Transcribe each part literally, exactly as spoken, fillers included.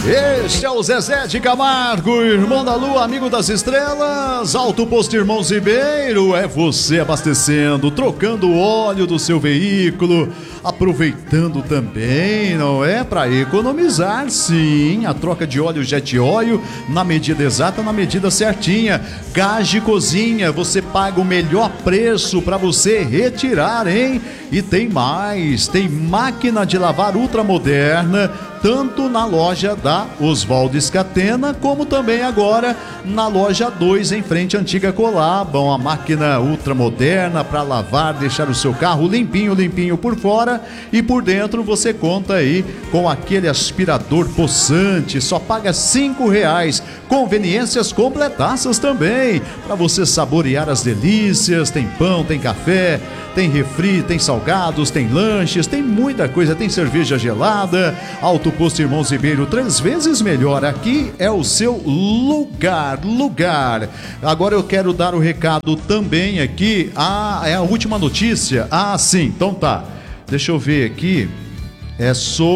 Este é o Zezé de Camargo, irmão da lua, amigo das estrelas. Alto Posto Irmãos Ribeiro, é você abastecendo, trocando o óleo do seu veículo, aproveitando também, não é? Para economizar, sim. A troca de óleo Jet Oil na medida exata, na medida certinha. Gás de cozinha, você paga o melhor preço para você retirar, hein? E tem mais, tem máquina de lavar ultramoderna, tanto na loja da Oswaldo Scatena, como também agora na loja dois, em frente à Antiga Colab. Uma máquina ultramoderna para lavar, deixar o seu carro limpinho, limpinho por fora, e por dentro você conta aí com aquele aspirador possante, só paga cinco reais. Conveniências completaças também, para você saborear as delícias. Tem pão, tem café, tem refri, tem salgados, tem lanches, tem muita coisa, tem cerveja gelada. Alto Posto Irmãos Ribeiro, três vezes melhor. Aqui é o seu lugar, lugar. Agora eu quero dar o recado também aqui. Ah, é a última notícia. Ah, sim, então tá. Deixa eu ver aqui. É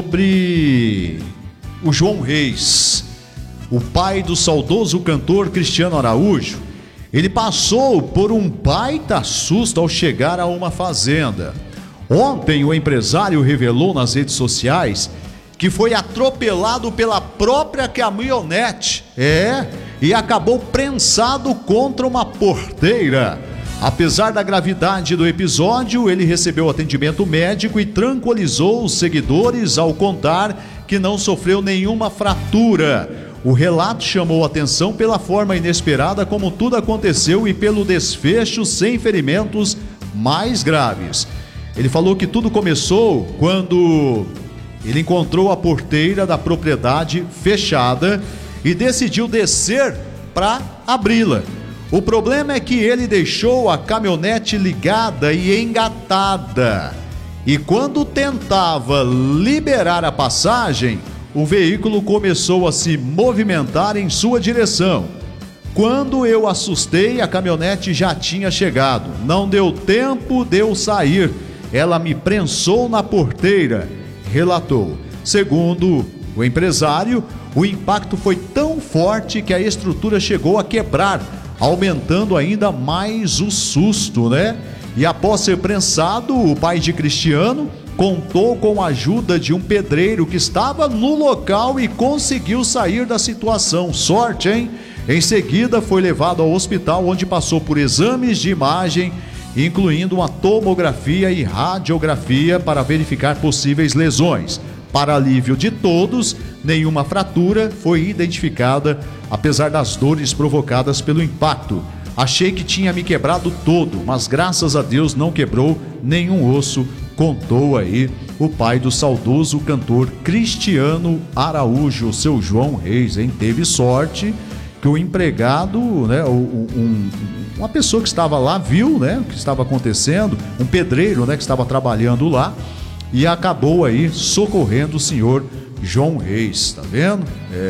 sobre o João Reis, o pai do saudoso cantor Cristiano Araújo. Ele passou por um baita susto ao chegar a uma fazenda. Ontem o empresário revelou nas redes sociais que foi atropelado pela própria caminhonete, é, e acabou prensado contra uma porteira. Apesar da gravidade do episódio, ele recebeu atendimento médico e tranquilizou os seguidores ao contar que não sofreu nenhuma fratura. O relato chamou atenção pela forma inesperada como tudo aconteceu e pelo desfecho sem ferimentos mais graves. Ele falou que tudo começou quando ele encontrou a porteira da propriedade fechada e decidiu descer para abri-la. O problema é que ele deixou a caminhonete ligada e engatada. E quando tentava liberar a passagem, o veículo começou a se movimentar em sua direção. Quando eu assustei, a caminhonete já tinha chegado. Não deu tempo de eu sair. Ela me prensou na porteira, relatou. Segundo o empresário, o impacto foi tão forte que a estrutura chegou a quebrar, aumentando ainda mais o susto, né? E após ser prensado, o pai de Cristiano contou com a ajuda de um pedreiro que estava no local e conseguiu sair da situação. Sorte, hein? Em seguida, foi levado ao hospital, onde passou por exames de imagem, incluindo uma tomografia e radiografia para verificar possíveis lesões. Para alívio de todos, nenhuma fratura foi identificada, apesar das dores provocadas pelo impacto. Achei que tinha me quebrado todo, mas graças a Deus não quebrou nenhum osso, contou aí o pai do saudoso cantor Cristiano Araújo, seu João Reis, hein? Teve sorte que o empregado, né, um, um, uma pessoa que estava lá viu, né, o que estava acontecendo, um pedreiro, né, que estava trabalhando lá, e acabou aí socorrendo o senhor João Reis, tá vendo?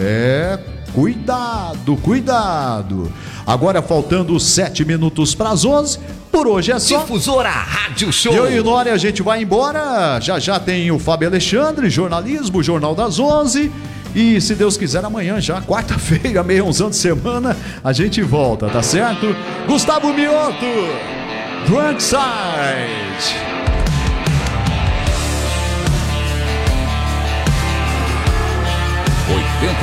É, cuidado, cuidado. Agora faltando sete minutos para as onze, por hoje é só. Difusora Rádio Show. Eu e Nória, a gente vai embora. Já já tem o Fábio Alexandre, jornalismo, Jornal das onze. E se Deus quiser, amanhã já, quarta-feira, meia-onzão de semana, a gente volta, tá certo? Gustavo Mioto, Drunk Side. oitenta